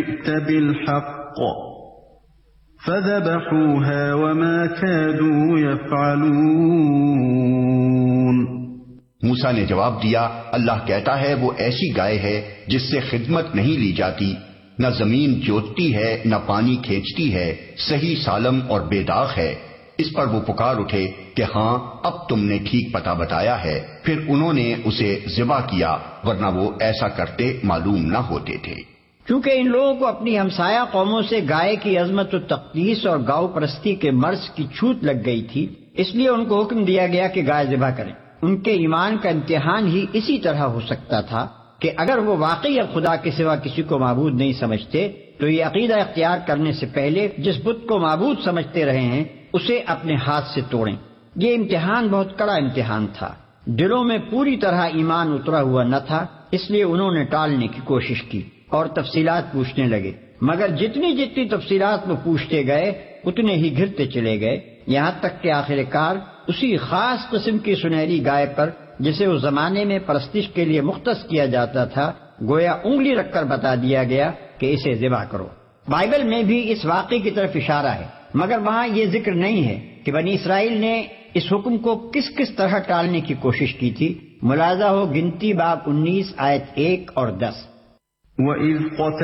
بالحق فذبحوها وما كادوا يفعلون۔ موسیٰ نے جواب دیا، اللہ کہتا ہے وہ ایسی گائے ہے جس سے خدمت نہیں لی جاتی، نہ زمین جوتتی ہے نہ پانی کھینچتی ہے، صحیح سالم اور بے داغ ہے۔ اس پر وہ پکار اٹھے کہ ہاں اب تم نے ٹھیک پتہ بتایا ہے، پھر انہوں نے اسے ذبح کیا، ورنہ وہ ایسا کرتے معلوم نہ ہوتے تھے۔ چونکہ ان لوگوں کو اپنی ہمسایہ قوموں سے گائے کی عظمت و تقدیس اور گاؤ پرستی کے مرض کی چھوت لگ گئی تھی، اس لیے ان کو حکم دیا گیا کہ گائے ذبح کریں۔ ان کے ایمان کا امتحان ہی اسی طرح ہو سکتا تھا کہ اگر وہ واقعی اب خدا کے سوا کسی کو معبود نہیں سمجھتے تو یہ عقیدہ اختیار کرنے سے پہلے جس بت کو معبود سمجھتے رہے ہیں اسے اپنے ہاتھ سے توڑیں۔ یہ امتحان بہت کڑا امتحان تھا، دلوں میں پوری طرح ایمان اترا ہوا نہ تھا، اس لیے انہوں نے ٹالنے کی کوشش کی اور تفصیلات پوچھنے لگے، مگر جتنی جتنی تفصیلات وہ پوچھتے گئے اتنے ہی گھرتے چلے گئے، یہاں تک کہ آخر کار اسی خاص قسم کی سنہری گائے پر جسے اس زمانے میں پرستش کے لیے مختص کیا جاتا تھا گویا انگلی رکھ کر بتا دیا گیا کہ اسے ذبح کرو۔ بائبل میں بھی اس واقعے کی طرف اشارہ ہے، مگر وہاں یہ ذکر نہیں ہے کہ بنی اسرائیل نے اس حکم کو کس کس طرح ٹالنے کی کوشش کی تھی۔ ملاحظہ ہو گنتی باب 19 آیت 1 اور 10۔ وَإِذْ